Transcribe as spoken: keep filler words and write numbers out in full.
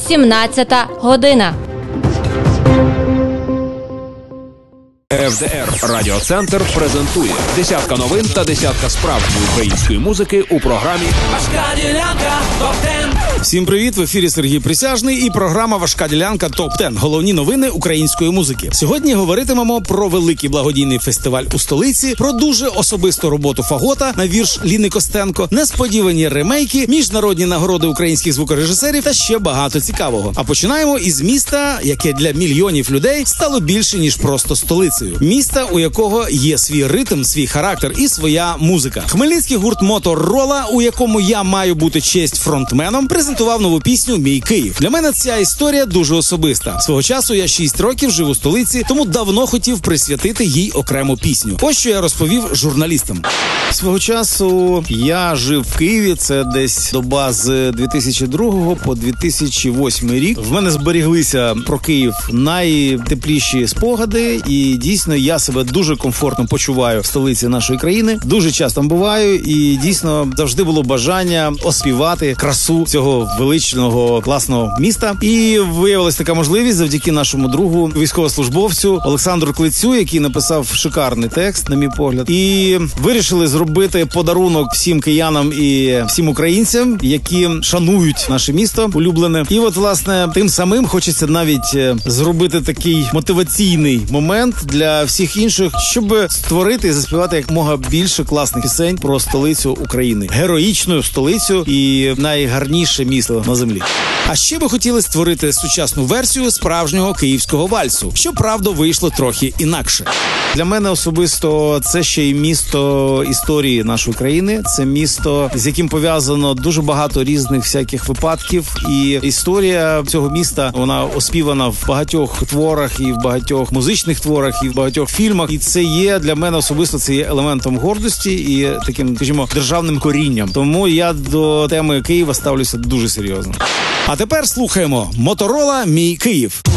сімнадцята година. еф де ер Радіоцентр презентує десятка новин та десятка справжньої української музики у програмі «Важка ділянка топ-десять». Всім привіт, в ефірі Сергій Присяжний і програма «Важка ділянка топ-десять». Головні новини української музики. Сьогодні говоритимемо про великий благодійний фестиваль у столиці, про дуже особисту роботу Фагота на вірш Ліни Костенко, несподівані ремейки, міжнародні нагороди українських звукорежисерів та ще багато цікавого. А починаємо із міста, яке для мільйонів людей стало більше, ніж просто столицею. Міста, у якого є свій ритм, свій характер і своя музика. Хмельницький гурт Моторола, у якому я маю бути честь фронтменом, презентував нову пісню «Мій Київ». Для мене ця історія дуже особиста. Свого часу я шість років жив у столиці, тому давно хотів присвятити їй окрему пісню. Ось що я розповів журналістам. Свого часу я жив в Києві, це десь доба з дві тисячі другого по дві тисячі восьмий рік. В мене зберіглися про Київ найтепліші спогади, і дійсно я себе дуже комфортно почуваю в столиці нашої країни. Дуже часто там буваю, і дійсно завжди було бажання оспівати красу цього величного, класного міста. І виявилась така можливість завдяки нашому другу, військовослужбовцю Олександру Клицю, який написав шикарний текст, на мій погляд. І вирішили зробити подарунок всім киянам і всім українцям, які шанують наше місто улюблене. І от, власне, тим самим хочеться навіть зробити такий мотиваційний момент для всіх інших, щоб створити і заспівати якомога більше класних пісень про столицю України. Героїчну столицю і найгарніше місто на землі. А ще би хотіли створити сучасну версію справжнього київського вальсу. Щоправда, вийшло трохи інакше. Для мене особисто це ще й місто історії нашої країни. Це місто, з яким пов'язано дуже багато різних всяких випадків. І історія цього міста, вона оспівана в багатьох творах, і в багатьох музичних творах, і в багатьох фільмах. І це є для мене особисто, це є елементом гордості і таким, скажімо, державним корінням. Тому я до теми Києва ставлюся дуже серйозно. А тепер слухаємо «Моторола. Мій Київ».